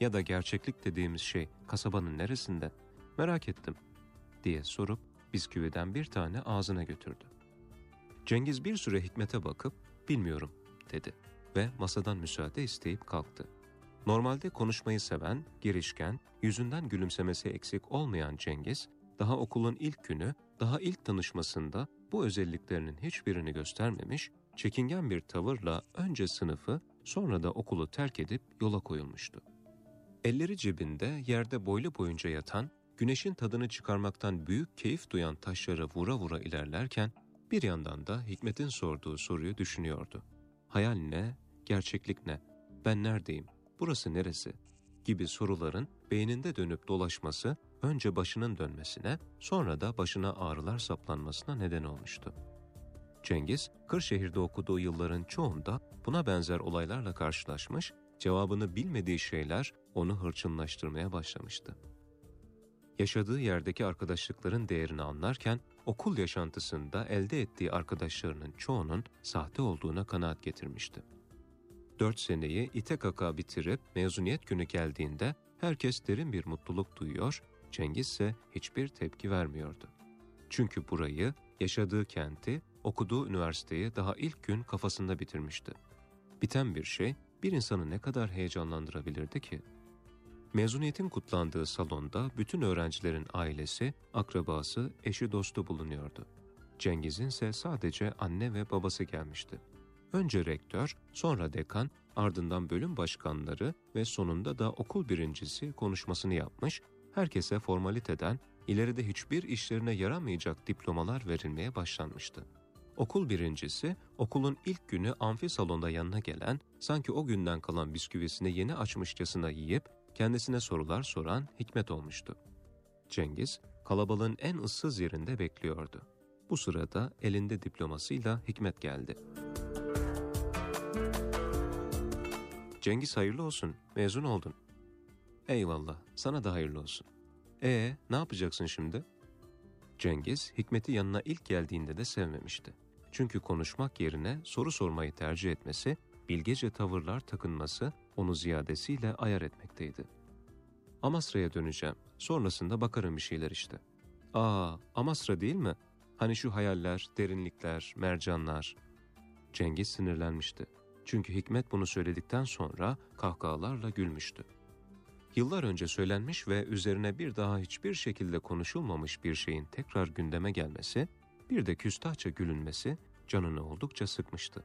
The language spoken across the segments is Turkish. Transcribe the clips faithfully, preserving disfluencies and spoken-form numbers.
ya da gerçeklik dediğimiz şey kasabanın neresinde? Merak ettim diye sorup bisküviden bir tane ağzına götürdü. Cengiz bir süre Hikmet'e bakıp bilmiyorum dedi ve masadan müsaade isteyip kalktı. Normalde konuşmayı seven, girişken, yüzünden gülümsemesi eksik olmayan Cengiz, daha okulun ilk günü, daha ilk tanışmasında bu özelliklerinin hiçbirini göstermemiş, çekingen bir tavırla önce sınıfı, sonra da okulu terk edip yola koyulmuştu. Elleri cebinde yerde boylu boyunca yatan, güneşin tadını çıkarmaktan büyük keyif duyan taşlara vura vura ilerlerken, bir yandan da Hikmet'in sorduğu soruyu düşünüyordu. Hayal ne, gerçeklik ne, ben neredeyim, burası neresi gibi soruların beyninde dönüp dolaşması, önce başının dönmesine, sonra da başına ağrılar saplanmasına neden olmuştu. Cengiz, Kırşehir'de okuduğu yılların çoğunda buna benzer olaylarla karşılaşmış, cevabını bilmediği şeyler onu hırçınlaştırmaya başlamıştı. Yaşadığı yerdeki arkadaşlıkların değerini anlarken, okul yaşantısında elde ettiği arkadaşlarının çoğunun sahte olduğuna kanaat getirmişti. Dört seneyi ite kaka bitirip mezuniyet günü geldiğinde herkes derin bir mutluluk duyuyor, Cengiz ise hiçbir tepki vermiyordu. Çünkü burayı, yaşadığı kenti, okuduğu üniversiteyi daha ilk gün kafasında bitirmişti. Biten bir şey bir insanı ne kadar heyecanlandırabilirdi ki? Mezuniyetin kutlandığı salonda bütün öğrencilerin ailesi, akrabası, eşi dostu bulunuyordu. Cengiz'in ise sadece anne ve babası gelmişti. Önce rektör, sonra dekan, ardından bölüm başkanları ve sonunda da okul birincisi konuşmasını yapmış, herkese formaliteden ileride hiçbir işlerine yaramayacak diplomalar verilmeye başlanmıştı. Okul birincisi, okulun ilk günü amfi salonda yanına gelen, sanki o günden kalan bisküvisini yeni açmışçasına yiyip, kendisine sorular soran Hikmet olmuştu. Cengiz, kalabalığın en ıssız yerinde bekliyordu. Bu sırada elinde diplomasıyla Hikmet geldi. Cengiz hayırlı olsun, mezun oldun. Eyvallah, sana da hayırlı olsun. Ee, ne yapacaksın şimdi? Cengiz, Hikmet'i yanına ilk geldiğinde de sevmemişti. Çünkü konuşmak yerine soru sormayı tercih etmesi, bilgece tavırlar takınması onu ziyadesiyle ayar etmekteydi. Amasra'ya döneceğim, sonrasında bakarım bir şeyler işte. Aa, Amasra değil mi? Hani şu hayaller, derinlikler, mercanlar. Cengiz sinirlenmişti. Çünkü Hikmet bunu söyledikten sonra kahkahalarla gülmüştü. Yıllar önce söylenmiş ve üzerine bir daha hiçbir şekilde konuşulmamış bir şeyin tekrar gündeme gelmesi, bir de küstahça gülünmesi canını oldukça sıkmıştı.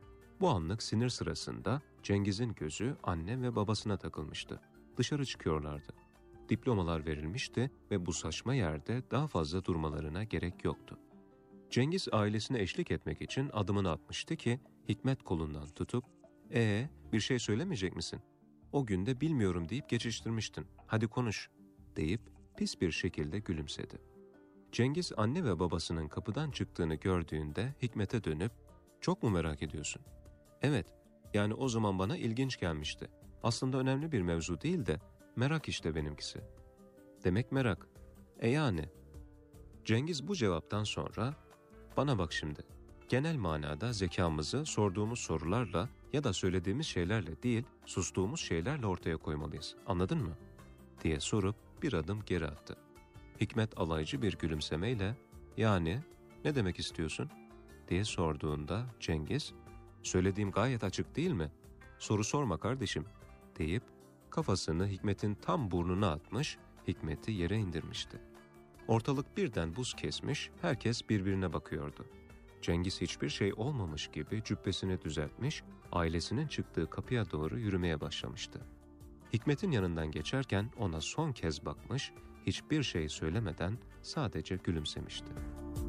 Bu anlık sinir sırasında Cengiz'in gözü anne ve babasına takılmıştı. Dışarı çıkıyorlardı. Diplomalar verilmişti ve bu saçma yerde daha fazla durmalarına gerek yoktu. Cengiz ailesine eşlik etmek için adımını atmıştı ki Hikmet kolundan tutup ''Ee, bir şey söylemeyecek misin? O gün de bilmiyorum deyip geçiştirmiştin. Hadi konuş.'' deyip pis bir şekilde gülümsedi. Cengiz anne ve babasının kapıdan çıktığını gördüğünde Hikmet'e dönüp ''Çok mu merak ediyorsun?'' ''Evet, yani o zaman bana ilginç gelmişti. Aslında önemli bir mevzu değil de merak işte benimkisi.'' ''Demek merak. E yani?'' Cengiz bu cevaptan sonra ''Bana bak şimdi, genel manada zekamızı sorduğumuz sorularla ya da söylediğimiz şeylerle değil, sustuğumuz şeylerle ortaya koymalıyız. Anladın mı?'' diye sorup bir adım geri attı. Hikmet alaycı bir gülümsemeyle ''Yani, ne demek istiyorsun?'' diye sorduğunda Cengiz ''Söylediğim gayet açık değil mi? Soru sorma kardeşim.'' deyip kafasını Hikmet'in tam burnuna atmış, Hikmet'i yere indirmişti. Ortalık birden buz kesmiş, herkes birbirine bakıyordu. Cengiz hiçbir şey olmamış gibi cübbesini düzeltmiş, ailesinin çıktığı kapıya doğru yürümeye başlamıştı. Hikmet'in yanından geçerken ona son kez bakmış, hiçbir şey söylemeden sadece gülümsemişti.